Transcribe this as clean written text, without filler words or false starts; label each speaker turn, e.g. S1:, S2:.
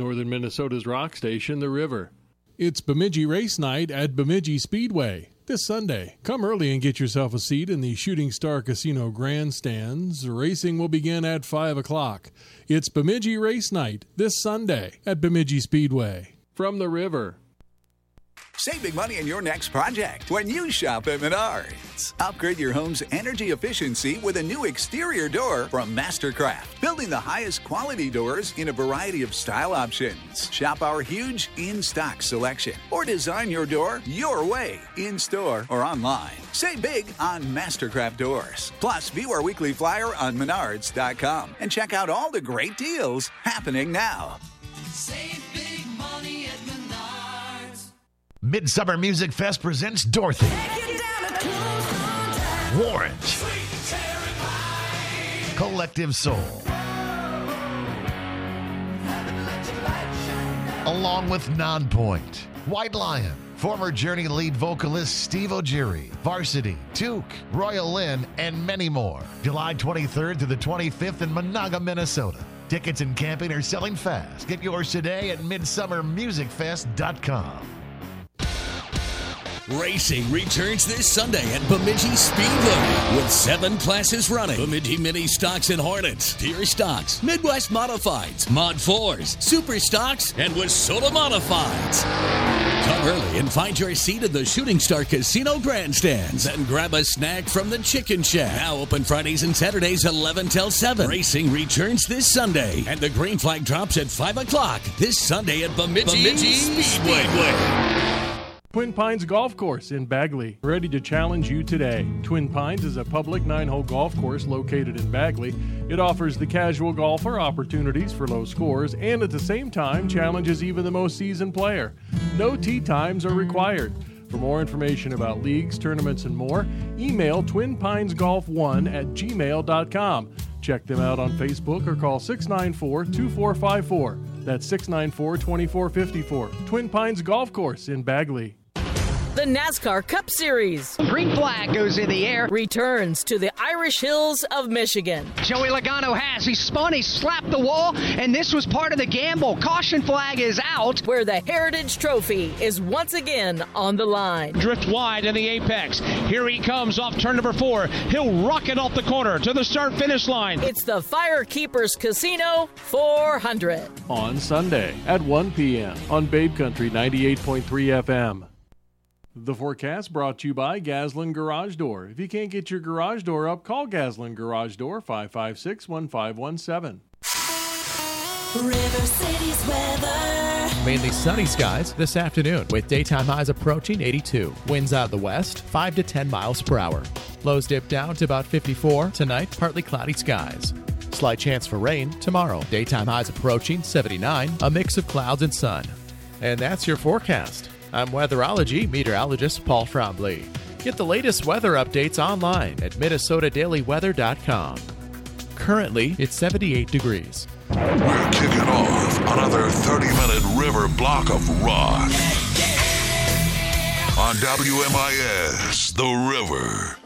S1: northern Minnesota's rock station, The River. It's Bemidji Race Night at Bemidji Speedway this Sunday. Come early and get yourself a seat in the Shooting Star Casino grandstands. Racing will begin at 5 o'clock. It's Bemidji Race Night this Sunday at Bemidji Speedway. From The River.
S2: Save big money in your next project when you shop at Menards. Upgrade your home's energy efficiency with a new exterior door from Mastercraft, building the highest quality doors in a variety of style options. Shop our huge in-stock selection or design your door your way, in-store or online. Save big on Mastercraft doors. Plus, view our weekly flyer on Menards.com and check out all the great deals happening now.
S3: Save big money at Menards.
S4: Midsummer Music Fest presents Dorothy, Warrant, Collective Soul, along with Nonpoint, White Lion, former Journey lead vocalist Steve O'Geary, Varsity, Duke, Royal Lynn, and many more. July 23rd to the 25th in Monaga, Minnesota. Tickets and camping are selling fast. Get yours today at midsummermusicfest.com.
S5: Racing returns this Sunday at Bemidji Speedway with 7 classes running. Bemidji Mini Stocks and Hornets, Tier Stocks, Midwest Modifieds, Mod 4s, Super Stocks, and Wissota Modifieds. Come early and find your seat at the Shooting Star Casino grandstands and grab a snack from the Chicken Shack. Now open Fridays and Saturdays 11 till 7. Racing returns this Sunday and the green flag drops at 5 o'clock this Sunday at Bemidji Speedway.
S1: Twin Pines Golf Course in Bagley, ready to challenge you today. Twin Pines is a public 9-hole golf course located in Bagley. It offers the casual golfer opportunities for low scores and at the same time challenges even the most seasoned player. No tee times are required. For more information about leagues, tournaments, and more, email twinpinesgolf1@gmail.com. Check them out on Facebook or call 694-2454. That's 694-2454. Twin Pines Golf Course in Bagley.
S6: The NASCAR Cup Series.
S7: Green flag goes in the air.
S6: Returns to the Irish Hills of Michigan.
S7: Joey Logano has. He spun, he slapped the wall, and this was part of the gamble. Caution flag is out.
S6: Where the Heritage Trophy is once again on the line.
S8: Drift wide in the apex. Here he comes off turn number 4. He'll rocket off the corner to the start-finish line.
S6: It's the Firekeepers Casino 400.
S1: On Sunday at 1 p.m. on Babe Country 98.3 FM. The forecast brought to you by Gaslin Garage Door. If you can't get your garage door up, call Gaslin Garage Door, 556-1517.
S3: River City's weather.
S9: Mainly sunny skies this afternoon with daytime highs approaching 82. Winds out of the west, 5 to 10 miles per hour. Lows dip down to about 54. Tonight, partly cloudy skies. Slight chance for rain tomorrow. Daytime highs approaching 79. A mix of clouds and sun. And that's your forecast. I'm weatherology meteorologist Paul Trombley. Get the latest weather updates online at MinnesotaDailyWeather.com. Currently, it's 78 degrees.
S10: We're kicking off another 30-minute river block of rock on WMIS, The River.